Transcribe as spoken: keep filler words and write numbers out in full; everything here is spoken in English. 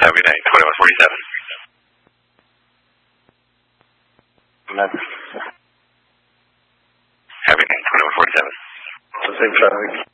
Have a good night. twenty-one forty-seven. Have a good night. twenty-one forty-seven. Same traffic.